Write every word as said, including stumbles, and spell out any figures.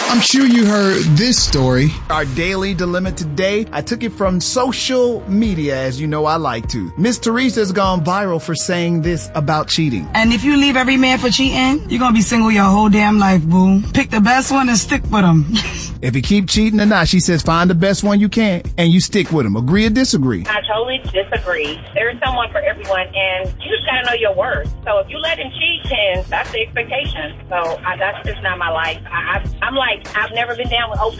I'm sure you heard this story. Our daily dilemma today, I took it from social media, as you know I like to. Miss Teresa has gone viral for saying this about cheating. And if you leave every man for cheating, you're going to be single your whole damn life, boo. Pick the best one and stick with him. If you keep cheating or not, she says find the best one you can and you stick with him. Agree or disagree? I totally disagree. There's someone for everyone, and you just got to know your worth. So if you let him cheat, then that's the expectation. So I, that's just not my life. I, I, I'm like, I've never been down with open